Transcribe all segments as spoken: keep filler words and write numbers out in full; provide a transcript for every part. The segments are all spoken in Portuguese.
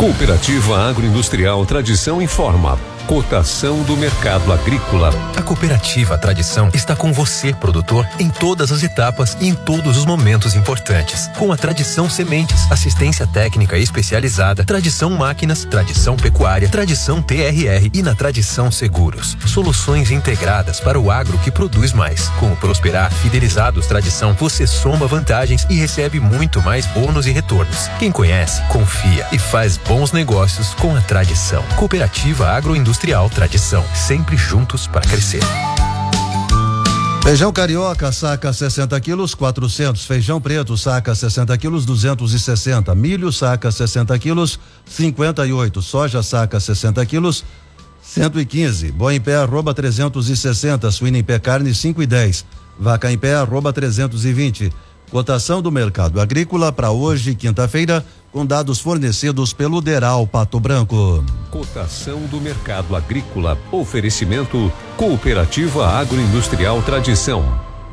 Cooperativa Agroindustrial Tradição informa. Cotação do mercado agrícola. A Cooperativa Tradição está com você, produtor, em todas as etapas e em todos os momentos importantes. Com a Tradição Sementes, assistência técnica especializada, Tradição Máquinas, Tradição Pecuária, Tradição T R R e na Tradição Seguros. Soluções integradas para o agro que produz mais. Com o Prosperar Fidelizados Tradição, você soma vantagens e recebe muito mais bônus e retornos. Quem conhece, confia e faz bons negócios com a Tradição. Cooperativa Agroindustrial Industrial Tradição, sempre juntos para crescer. Feijão carioca, saca sessenta quilos, quatrocentos. Feijão preto, saca sessenta quilos, duzentos e sessenta. Milho, saca sessenta quilos, cinquenta e oito. Soja, saca sessenta quilos, cento e quinze. Boi em pé, arroba trezentos e sessenta. Suína em pé, carne, cinco e dez. Vaca em pé, arroba trezentos e vinte. Cotação do mercado agrícola para hoje, quinta-feira, com dados fornecidos pelo Deral Pato Branco. Cotação do mercado agrícola. Oferecimento Cooperativa Agroindustrial Tradição.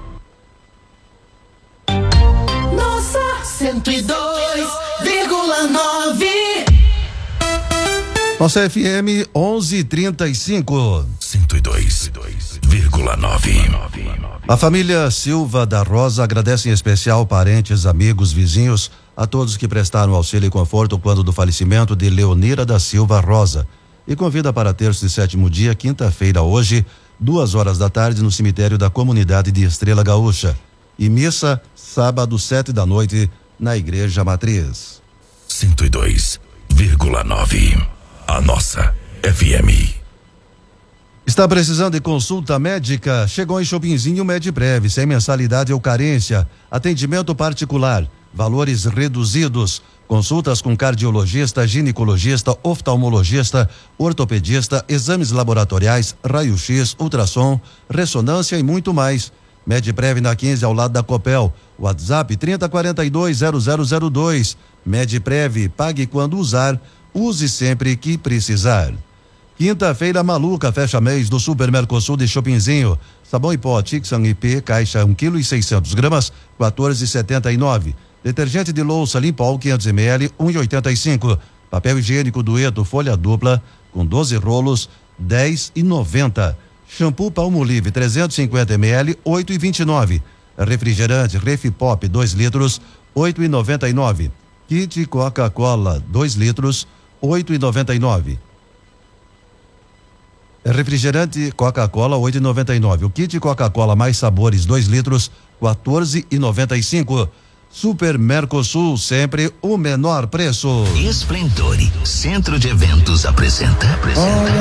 Nossa, cento e dois vírgula nove. Nossa F M onze e trinta e cinco. cento e dois vírgula nove. A família Silva da Rosa agradece em especial parentes, amigos, vizinhos, a todos que prestaram auxílio e conforto quando do falecimento de Leonira da Silva Rosa. E convida para terço e sétimo dia, quinta-feira, hoje, duas horas da tarde, no cemitério da comunidade de Estrela Gaúcha. E missa, sábado, sete da noite, na Igreja Matriz. cento e dois vírgula nove. A nossa F M. Está precisando de consulta médica? Chegou em Shoppingzinho Medprev, sem mensalidade ou carência. Atendimento particular, valores reduzidos. Consultas com cardiologista, ginecologista, oftalmologista, ortopedista, exames laboratoriais, raio-x, ultrassom, ressonância e muito mais. Medprev na quinze, ao lado da Copel. WhatsApp trinta, quarenta e dois, zero zero zero dois. Medprev, pague quando usar, use sempre que precisar. Quinta-feira maluca, fecha mês do Super Mercosul de Shoppingzinho. Sabão em pó Tixan I P, caixa um quilo e seiscentos gramas, quatorze e setenta e nove. Detergente de louça Limpol quinhentos mililitros, um e oitenta e cinco. Papel higiênico Dueto, folha dupla, com doze rolos, dez e noventa. Shampoo Palmolive trezentos e cinquenta mililitros, oito e vinte e nove. Refrigerante Refipop dois litros, oito e noventa e nove. Kit Coca-Cola dois litros, oito e noventa e nove. Refrigerante Coca-Cola oito e noventa e nove. O kit Coca-Cola mais sabores dois litros, quatorze e noventa e cinco. Super Mercosul, sempre o menor preço. Esplendore Centro de Eventos apresenta. apresenta.